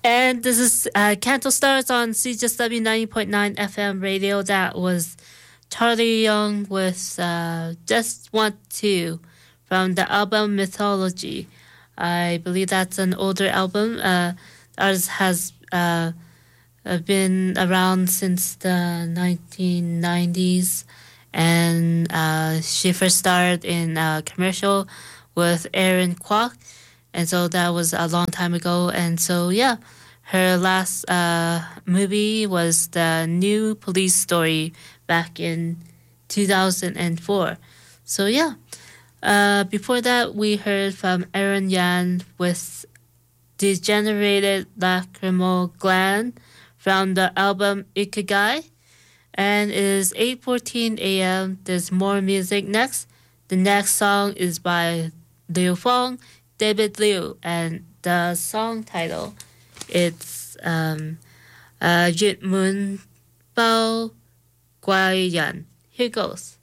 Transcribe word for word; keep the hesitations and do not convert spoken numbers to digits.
And this is uh, Canto Stars on C J S W ninety point nine F M radio. That was Charlie Young with uh, Just Want To from the album Mythology. I believe that's an older album. Uh, ours has uh, been around since the nineteen nineties. And uh, she first starred in a commercial with Aaron Kwok. And so that was a long time ago. And so, yeah, her last uh, movie was the New Police Story back in two thousand four. So, yeah. Uh, before that, we heard from Aaron Yan with Degenerated Lacrimal Gland from the album Ikigai. And it is eight fourteen a.m. There's more music next. The next song is by Liu Feng, David Liu, and the song title, it's um, uh, Yut Mun Bao Guai Yan. Here goes.